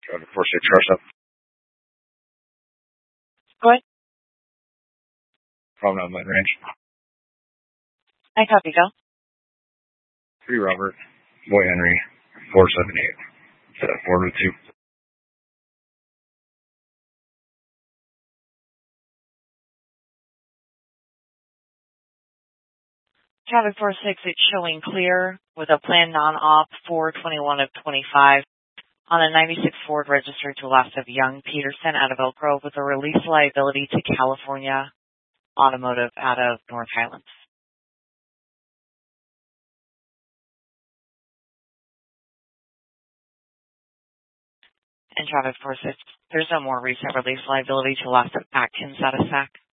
Traffic 46, charge up. Go ahead. Promenade Line Range. I copy, go. 3 Robert, Boy Henry, 478. 402. Traffic 46, it's showing clear with a planned non-op 421 of 25 on a 96 Ford registered to last of Young Peterson out of Elk Grove with a release liability to California Automotive out of North Highlands. And traffic 46, there's no more recent release liability to last of Atkins out of SAC.